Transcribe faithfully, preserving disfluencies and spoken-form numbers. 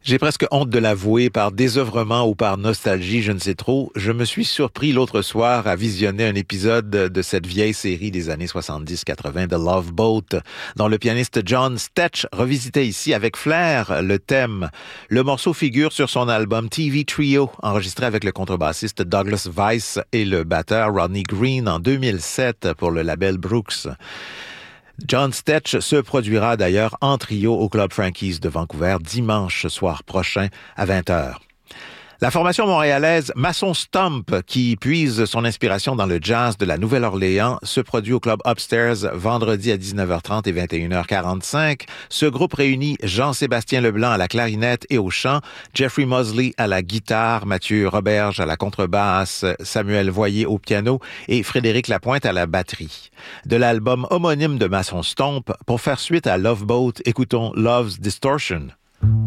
J'ai presque honte de l'avouer, par désœuvrement ou par nostalgie, je ne sais trop, je me suis surpris l'autre soir à visionner un épisode de cette vieille série des années soixante-dix quatre-vingt, The Love Boat, dont le pianiste John Stetch revisitait ici avec flair le thème. Le morceau figure sur son album T V Trio, enregistré avec le contrebassiste Douglas Weiss et le batteur Rodney Green en deux mille sept pour le label Brooks. John Stetch se produira d'ailleurs en trio au Club Frankie's de Vancouver dimanche soir prochain à vingt heures. La formation montréalaise Maçon Stomp, qui puise son inspiration dans le jazz de la Nouvelle-Orléans, se produit au Club Upstairs vendredi à dix-neuf heures trente et vingt et une heures quarante-cinq. Ce groupe réunit Jean-Sébastien Leblanc à la clarinette et au chant, Jeffrey Mosley à la guitare, Mathieu Roberge à la contrebasse, Samuel Voyer au piano et Frédéric Lapointe à la batterie. De l'album homonyme de Maçon Stomp, pour faire suite à Love Boat, écoutons Love's Distortion.